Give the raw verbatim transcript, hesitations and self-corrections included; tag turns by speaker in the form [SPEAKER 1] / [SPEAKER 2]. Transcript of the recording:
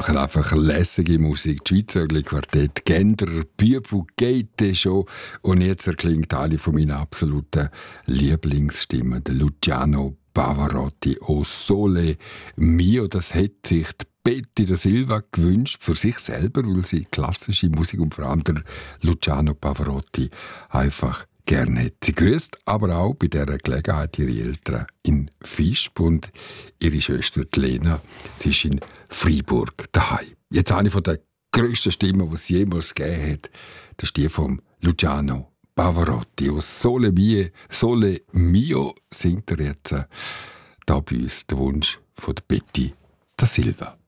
[SPEAKER 1] machen einfach lässige Musik. Die Schweizer Quartett, Gender, Bübu, geht schon. Und jetzt erklingt eine von meinen absoluten Lieblingsstimmen, der Luciano Pavarotti, O Sole Mio. Das hat sich die Betty da Silva gewünscht für sich selber, weil sie klassische Musik und vor allem der Luciano Pavarotti einfach gerne hat. Sie grüßt aber auch bei dieser Gelegenheit ihre Eltern in Visp und ihre Schwester Lena. Sie ist in Freiburg daheim. Jetzt eine von der grössten Stimmen, die es jemals gegeben hat. Das ist die von Luciano Pavarotti. Aus Sole Mio, Sole Mio singt er jetzt äh, da bei uns den Wunsch von der Betty da Silva.